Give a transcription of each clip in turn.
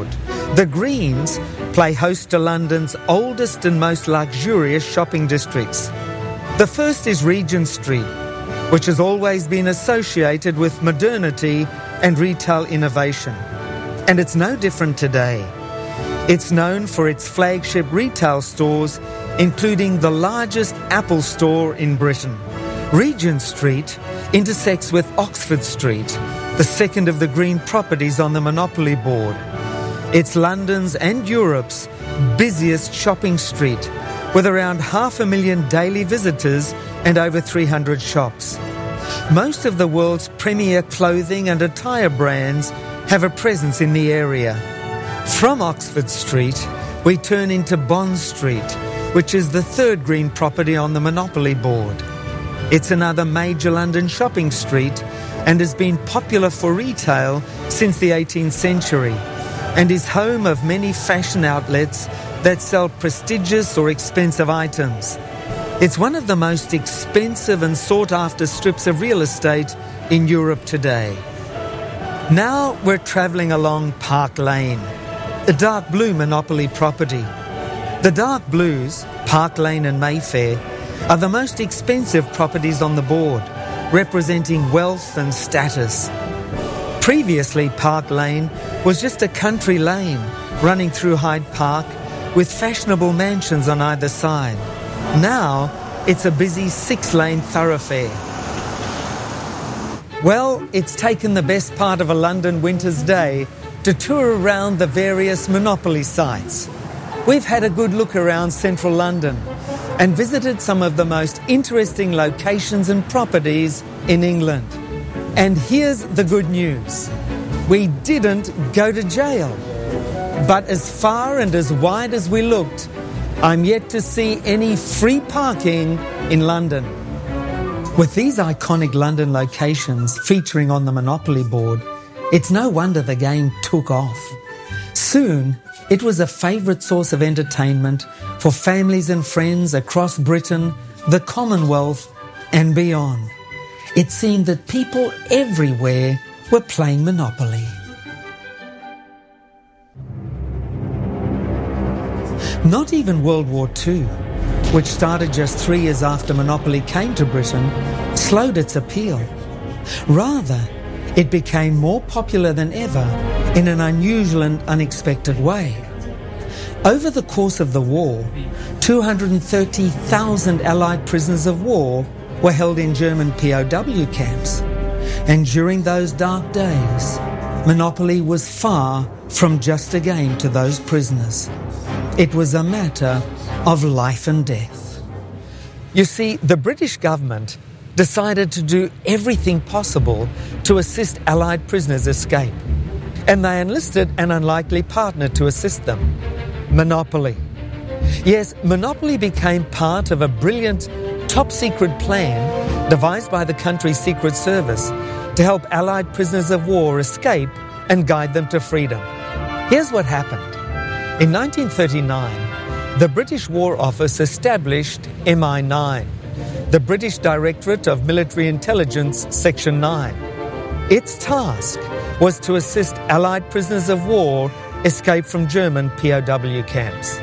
The Greens play host to London's oldest and most luxurious shopping districts. The first is Regent Street, which has always been associated with modernity and retail innovation. And it's no different today. It's known for its flagship retail stores, including the largest Apple store in Britain. Regent Street intersects with Oxford Street, the second of the green properties on the Monopoly board. It's London's and Europe's busiest shopping street, with around 500,000 daily visitors and over 300 shops. Most of the world's premier clothing and attire brands have a presence in the area. From Oxford Street, we turn into Bond Street, which is the third green property on the Monopoly board. It's another major London shopping street and has been popular for retail since the 18th century and is home of many fashion outlets that sell prestigious or expensive items. It's one of the most expensive and sought-after strips of real estate in Europe today. Now we're travelling along Park Lane, a dark blue Monopoly property. The dark blues, Park Lane and Mayfair, are the most expensive properties on the board, representing wealth and status. Previously, Park Lane was just a country lane running through Hyde Park with fashionable mansions on either side. Now, it's a busy 6-lane thoroughfare. Well, it's taken the best part of a London winter's day to tour around the various Monopoly sites. We've had a good look around central London and visited some of the most interesting locations and properties in England. And here's the good news. We didn't go to jail. But as far and as wide as we looked, I'm yet to see any free parking in London. With these iconic London locations featuring on the Monopoly board, it's no wonder the game took off. Soon, it was a favourite source of entertainment for families and friends across Britain, the Commonwealth and beyond. It seemed that people everywhere were playing Monopoly. Not even World War II, which started just 3 years after Monopoly came to Britain, slowed its appeal. Rather, it became more popular than ever in an unusual and unexpected way. Over the course of the war, 230,000 Allied prisoners of war were held in German POW camps. And during those dark days, Monopoly was far from just a game to those prisoners. It was a matter of life and death. You see, the British government decided to do everything possible to assist Allied prisoners escape. And they enlisted an unlikely partner to assist them, Monopoly. Yes, Monopoly became part of a brilliant, top-secret plan devised by the country's Secret Service to help Allied prisoners of war escape and guide them to freedom. Here's what happened. In 1939, the British War Office established MI9, the British Directorate of Military Intelligence, Section 9. Its task was to assist Allied prisoners of war escape from German POW camps.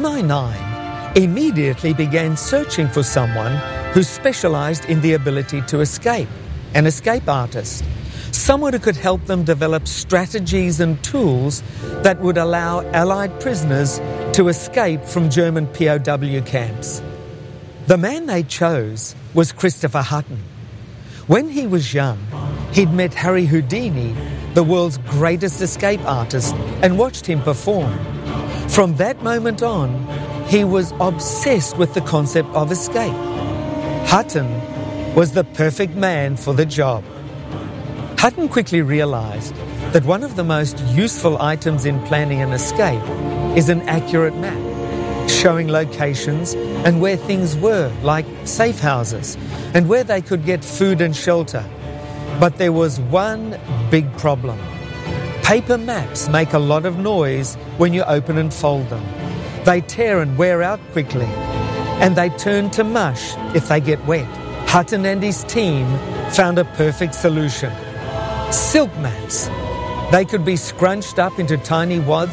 MI9 immediately began searching for someone who specialised in the ability to escape, an escape artist, someone who could help them develop strategies and tools that would allow Allied prisoners to escape from German POW camps. The man they chose was Christopher Hutton. When he was young, he'd met Harry Houdini, the world's greatest escape artist, and watched him perform. From that moment on, he was obsessed with the concept of escape. Hutton was the perfect man for the job. Hutton quickly realised that one of the most useful items in planning an escape is an accurate map, showing locations and where things were, like safe houses, and where they could get food and shelter. But there was one big problem. Paper maps make a lot of noise when you open and fold them. They tear and wear out quickly, and they turn to mush if they get wet. Hutton and his team found a perfect solution. Silk maps. They could be scrunched up into tiny wads